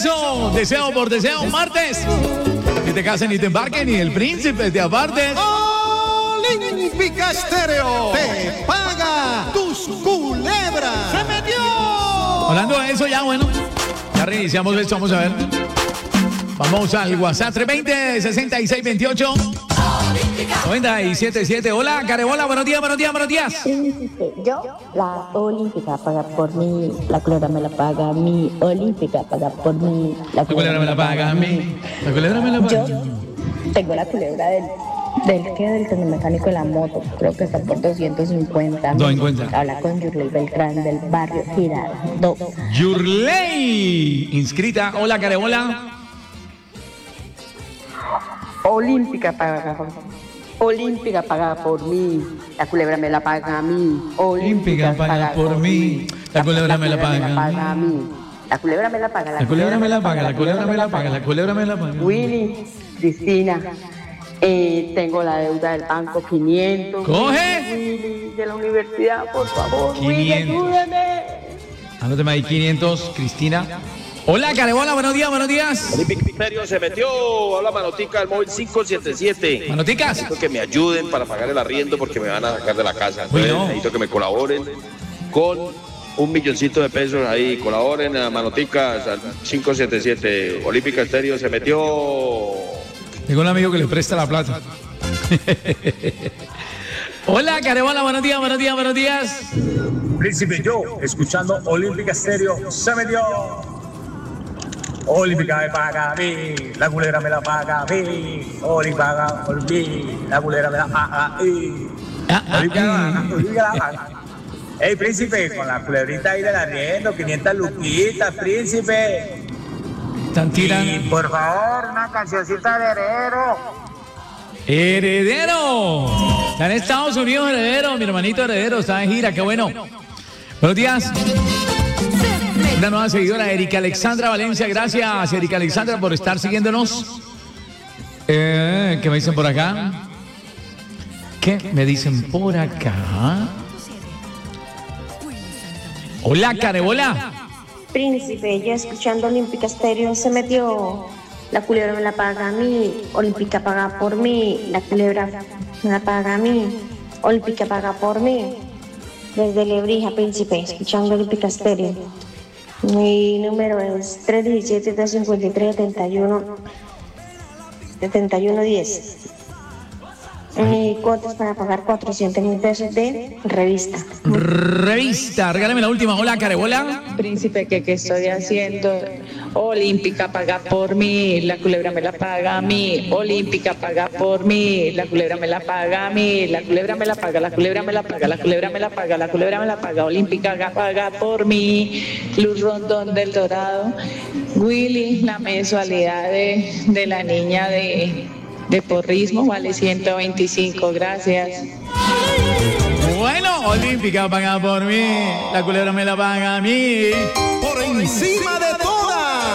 eso. Deseo por deseo, martes. Ni te casen ni te embarquen, ni el príncipe te apartes. Olímpica Estéreo te paga tus culebras. ¡Se metió! Hablando de eso, ya bueno. Ya reiniciamos esto, vamos a ver. Vamos al WhatsApp 320-6628-977. Hola, Carebola, buenos días, buenos días, buenos días. Yo, la olímpica paga por mí, la culebra me la paga a mí, olímpica paga por mí, la culebra me la paga a mí, la culebra me la paga. Yo tengo la culebra del tecnomecánico de la moto, creo que está por 250. 250. Habla con Yurley Beltrán del barrio Girardot. Yurley, inscrita. Hola, Carebola. Olímpica paga por mí, la culebra me la paga a mí. Olímpica paga por mí, la culebra me la paga a mí. La culebra me la paga, la culebra me la paga, la culebra me la paga, la culebra me la paga. Willy, Cristina, tengo la deuda del banco 500. ¡Coge! Willy, de la universidad, por favor. 500. Willy, ayúdame. Anóteme ahí 500, Cristina. Hola, Carebola, buenos días, buenos días. Olímpica Estéreo se metió. Habla Manotica del móvil 577. Manoticas. Necesito que me ayuden para pagar el arriendo porque me van a sacar de la casa. Uy, no. Necesito que me colaboren con $1.000.000 ahí. Colaboren a Manoticas al 577. Olímpica Estéreo se metió. Tengo un amigo que le presta la plata. Hola, Carebola, buenos días, buenos días, buenos días. Príncipe, yo, escuchando Olímpica Estéreo, se metió. Olímpica me paga a mí, la culebra me la paga a mí. Olímpica paga por mí, la culebra me la paga a mí. Olímpica la paga. Ey, príncipe, con la culebrita ahí del arriendo, 500 luquitas, príncipe. Están tirando. Y por favor, una cancioncita de Heredero. ¡Heredero! Está en Estados Unidos, Heredero. Mi hermanito Heredero está en gira, qué bueno. Buenos días. Una nueva seguidora, Erika Alexandra Valencia. Gracias, Erika Alexandra, por estar siguiéndonos. ¿Qué me dicen por acá? ¿Qué me dicen por acá? Hola, Carebola. Príncipe, yo escuchando Olímpica Estéreo se metió. La culebra me la paga a mí, Olímpica paga por mí, la culebra me la paga a mí, Olímpica paga por mí. Desde Lebrija, Príncipe, escuchando Olímpica Estéreo. Mi número es 317-253-7110. Mi cuota es para pagar $400,000 de revista. Revista, regálame la última. Hola, Carebola. Príncipe, ¿qué estoy haciendo? Olímpica paga por mí, la culebra me la paga a mí. Olímpica paga por mí, la culebra me la paga a mí. La culebra me la paga, la culebra me la paga, la culebra me la paga, la culebra me la paga. Olímpica paga por mí. Luz Rondón del Dorado. Willy, la mensualidad de la niña de porrismo vale 125, gracias. Bueno, Olímpica paga por mí, la culebra me la paga a mí. Por encima de